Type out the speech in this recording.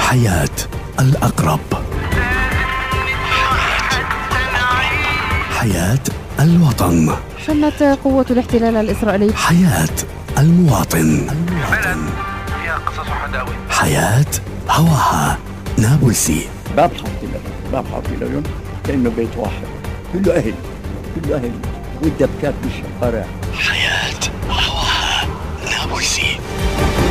حياة الأقرب، حياة الوطن، شنت قوة الاحتلال الإسرائيلي حياة المواطن، فيها قصص وحداوي، حياة هواها نابلسي. باب حاطي كأنه بيت واحد، كله أهل والدبكات بالشوارع. حياة هواها نابلسي.